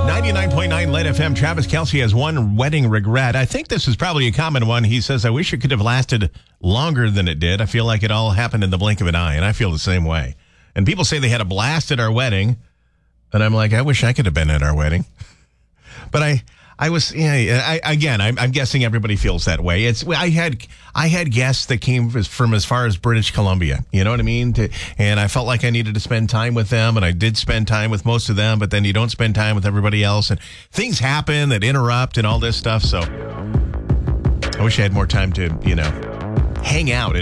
99.9 Lead FM. Travis Kelce has one wedding regret. I think this is probably a common one. He says, I wish it could have lasted longer than it did. I feel like it all happened in the blink of an eye, and I feel the same way. And people say they had a blast at our wedding, and I'm like, I wish I could have been at our wedding. But I'm guessing everybody feels that way. I had guests that came from as far as British Columbia. You know what I mean? And I felt like I needed to spend time with them, and I did spend time with most of them. But then you don't spend time with everybody else, and things happen that interrupt and all this stuff. So I wish I had more time to hang out.